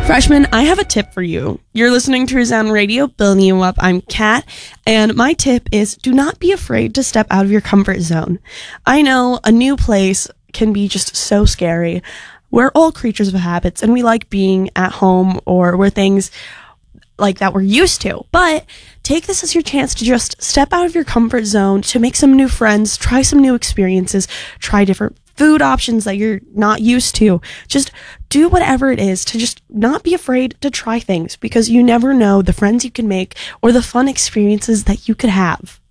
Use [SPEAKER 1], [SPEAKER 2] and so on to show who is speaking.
[SPEAKER 1] Freshman, I have a tip for you. You're listening to Resound Radio, building you up. I'm Kat, and my tip is do not be afraid to step out of your comfort zone. I know a new place can be just so scary. We're all creatures of habits, and we like being at home or where things like that we're used to. But take this as your chance to just step out of your comfort zone, to make some new friends, try some new experiences, try different food options that you're not used to. Just do whatever it is to just not be afraid to try things, because you never know the friends you can make or the fun experiences that you could have.